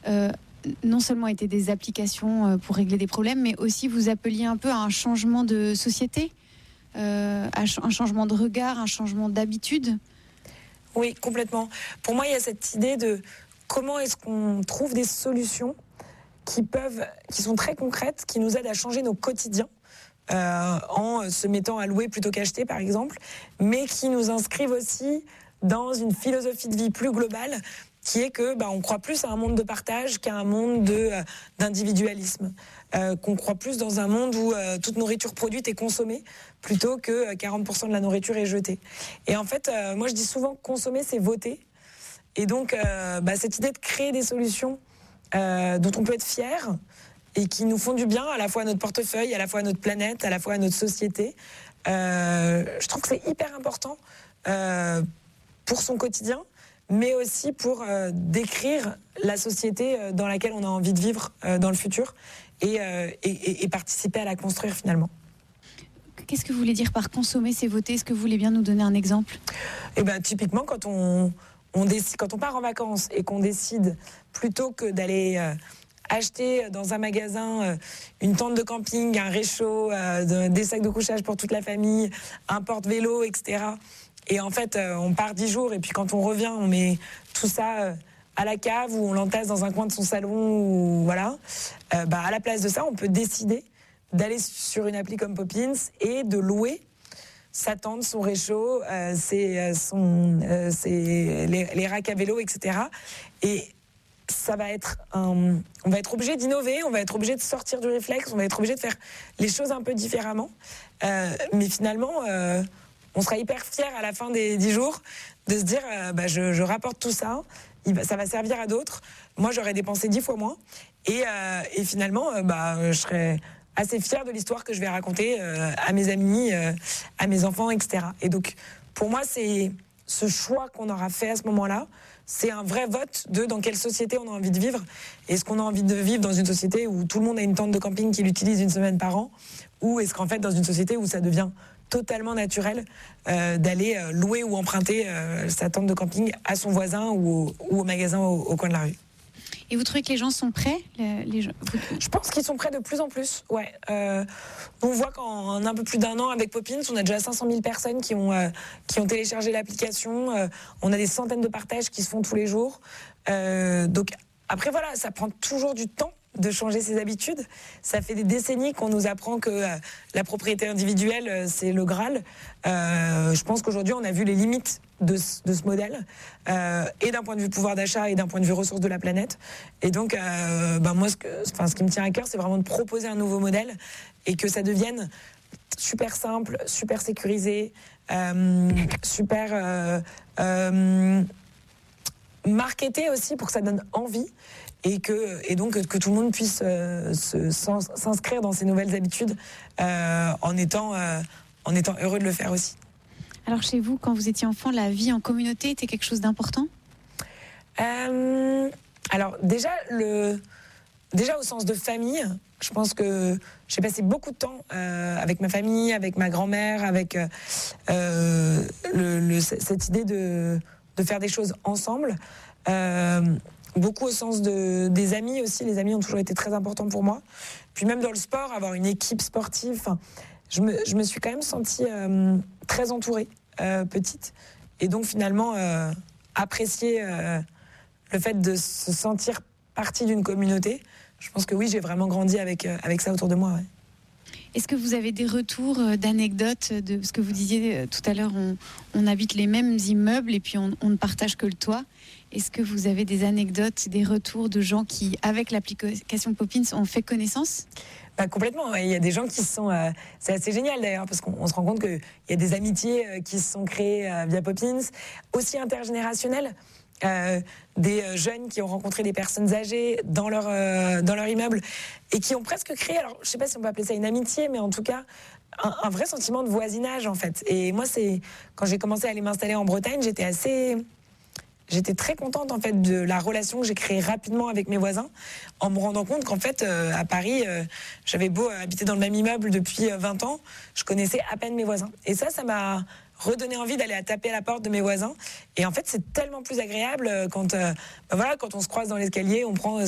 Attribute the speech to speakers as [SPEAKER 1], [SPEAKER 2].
[SPEAKER 1] non seulement étaient des applications pour régler des problèmes, mais aussi vous appeliez un peu à un changement de société, un changement de regard, un changement d'habitude.
[SPEAKER 2] Oui, complètement. Pour moi, il y a cette idée de comment est-ce qu'on trouve des solutions qui sont très concrètes, qui nous aident à changer nos quotidiens, en se mettant à louer plutôt qu'acheter, par exemple, mais qui nous inscrivent aussi dans une philosophie de vie plus globale, qui est que on croit plus à un monde de partage qu'à un monde d'individualisme, qu'on croit plus dans un monde où toute nourriture produite est consommée plutôt que 40% de la nourriture est jetée. Et en fait, moi je dis souvent que consommer c'est voter. Et donc cette idée de créer des solutions dont on peut être fier et qui nous font du bien à la fois à notre portefeuille, à la fois à notre planète, à la fois à notre société, je trouve que c'est hyper important pour son quotidien, mais aussi pour décrire la société dans laquelle on a envie de vivre dans le futur et participer à la construire finalement.
[SPEAKER 1] Qu'est-ce que vous voulez dire par consommer, c'est voter? Est-ce que vous voulez bien nous donner un exemple?
[SPEAKER 2] Typiquement, quand on part en vacances et qu'on décide, plutôt que d'aller acheter dans un magasin une tente de camping, un réchaud, des sacs de couchage pour toute la famille, un porte-vélo, etc. Et en fait, on part 10 jours et puis quand on revient, on met tout ça à la cave ou on l'entasse dans un coin de son salon. Ou voilà. À la place de ça, on peut décider d'aller sur une appli comme Poppins et de louer sa tente, son réchaud, les racks à vélo, etc. Et ça va être on va être obligé d'innover, on va être obligé de sortir du réflexe, on va être obligé de faire les choses un peu différemment. Mais finalement, on sera hyper fiers à la fin des 10 jours de se dire je rapporte tout ça, ça va servir à d'autres. Moi, j'aurais dépensé 10 fois moins. Et finalement, je serais assez fière de l'histoire que je vais raconter à mes amis, à mes enfants, etc. Et donc, pour moi, c'est ce choix qu'on aura fait à ce moment-là, c'est un vrai vote de dans quelle société on a envie de vivre. Est-ce qu'on a envie de vivre dans une société où tout le monde a une tente de camping qu'il utilise une semaine par an, ou est-ce qu'en fait, dans une société où ça devient totalement naturel d'aller louer ou emprunter sa tente de camping à son voisin ou au magasin au coin de la rue.
[SPEAKER 1] Et vous trouvez que les gens sont prêts, les gens...
[SPEAKER 2] Je pense qu'ils sont prêts de plus en plus, ouais. On voit qu'en un peu plus d'un an avec Poppins, on a déjà 500 000 personnes qui ont téléchargé l'application. On a des centaines de partages qui se font tous les jours. Donc après voilà, ça prend toujours du temps de changer ses habitudes. Ça fait des décennies qu'on nous apprend que la propriété individuelle, c'est le Graal. Je pense qu'aujourd'hui, on a vu les limites de ce modèle, et d'un point de vue pouvoir d'achat et d'un point de vue ressources de la planète. Et donc, moi, ce qui me tient à cœur, c'est vraiment de proposer un nouveau modèle et que ça devienne super simple, super sécurisé, super marketé aussi pour que ça donne envie. Et donc que tout le monde puisse s'inscrire dans ces nouvelles habitudes en étant heureux de le faire aussi.
[SPEAKER 1] Alors chez vous, quand vous étiez enfant, la vie en communauté était quelque chose d'important?
[SPEAKER 2] Alors déjà au sens de famille, je pense que j'ai passé beaucoup de temps avec ma famille, avec ma grand-mère, avec cette idée de faire des choses ensemble. Beaucoup au sens des amis aussi. Les amis ont toujours été très importants pour moi. Puis même dans le sport, avoir une équipe sportive, je me suis quand même sentie très entourée, petite. Et donc finalement, apprécier le fait de se sentir partie d'une communauté. Je pense que oui, j'ai vraiment grandi avec ça autour de moi. Ouais.
[SPEAKER 1] Est-ce que vous avez des retours d'anecdotes de ce que vous disiez tout à l'heure, on habite les mêmes immeubles et puis on ne partage que le toit. Est-ce que vous avez des anecdotes, des retours de gens qui, avec l'application Poppins, ont fait connaissance?
[SPEAKER 2] Complètement. Ouais. Il y a des gens qui se sont... c'est assez génial d'ailleurs, parce qu'on se rend compte qu'il y a des amitiés qui se sont créées via Poppins, aussi intergénérationnelles. Des jeunes qui ont rencontré des personnes âgées dans leur immeuble et qui ont presque créé, alors je sais pas si on peut appeler ça une amitié, mais en tout cas un vrai sentiment de voisinage en fait. Et moi, c'est quand j'ai commencé à aller m'installer en Bretagne, j'étais très contente en fait de la relation que j'ai créée rapidement avec mes voisins, en me rendant compte qu'en fait à Paris, j'avais beau habiter dans le même immeuble depuis 20 ans, je connaissais à peine mes voisins. Et ça m'a redonner envie d'aller à taper à la porte de mes voisins. Et en fait, c'est tellement plus agréable quand on se croise dans l'escalier, on prend